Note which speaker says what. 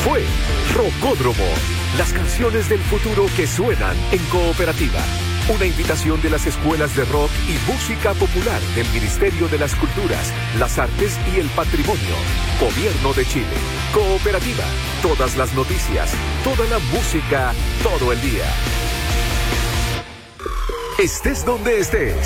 Speaker 1: fue Rocódromo, las canciones del futuro que suenan en Cooperativa. Una invitación de las escuelas de rock y música popular del Ministerio de las Culturas, las Artes y el Patrimonio. Gobierno de Chile. Cooperativa. Todas las noticias, toda la música, todo el día. Estés donde estés.